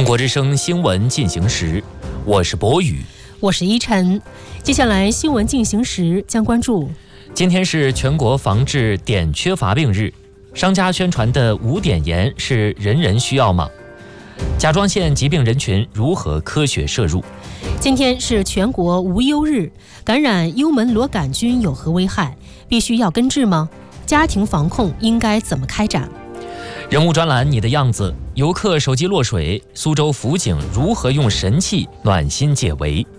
国之声新闻进行时，我是博宇， 我是依晨。接下来新闻进行时将关注： 今天是全国防治碘缺乏病日，商家宣传的无碘盐是人人需要吗？甲状腺疾病人群如何科学摄入？ 今天是全国无忧日，感染幽门螺杆菌有何危害？必须要根治吗？家庭防控应该怎么开展？ 人物专栏你的样子，游客手机落水，苏州辅警如何用神器暖心解围？